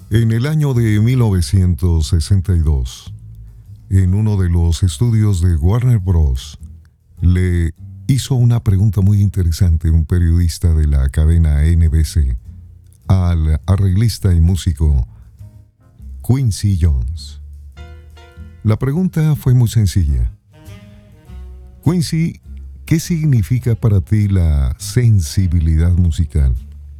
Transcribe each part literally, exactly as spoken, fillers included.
En el año de mil novecientos sesenta y dos, en uno de los estudios de Warner Bros., le hizo una pregunta muy interesante un periodista de la cadena N B C al arreglista y músico Quincy Jones. La pregunta fue muy sencilla. Quincy, ¿qué significa para ti la sensibilidad musical?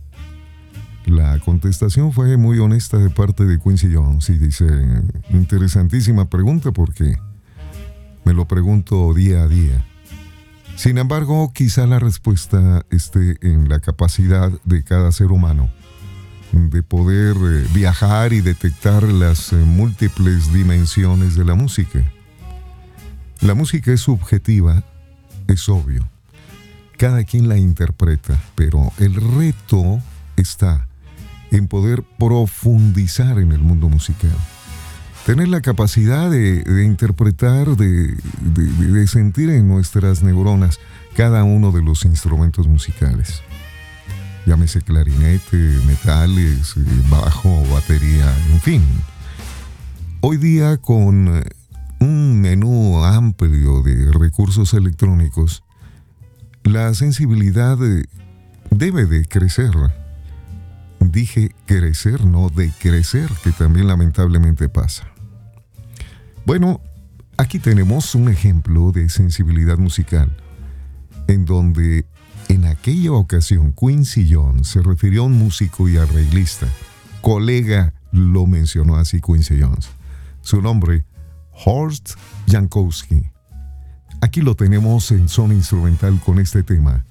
La contestación fue muy honesta de parte de Quincy Jones y dice, interesantísima pregunta porque me lo pregunto día a día. Sin embargo, quizá la respuesta esté en la capacidad de cada ser humano de poder viajar y detectar las múltiples dimensiones de la música. La música es subjetiva, es obvio. Cada quien la interpreta, pero el reto está en poder profundizar en el mundo musical. Tener la capacidad de, de interpretar, de, de, de sentir en nuestras neuronas cada uno de los instrumentos musicales. Llámese clarinete, metales, bajo, batería, en fin. Hoy día con un menú amplio de recursos electrónicos, la sensibilidad debe de crecer. Dije crecer, no decrecer, que también lamentablemente pasa. Bueno, aquí tenemos un ejemplo de sensibilidad musical, en donde en aquella ocasión Quincy Jones se refirió a un músico y arreglista. Colega lo mencionó así Quincy Jones. Su nombre, Horst Jankowski. Aquí lo tenemos en zona instrumental con este tema.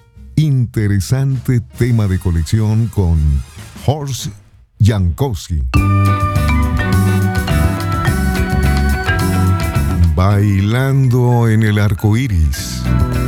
Interesante tema de colección con Horst Jankowski. Bailando en el arco iris.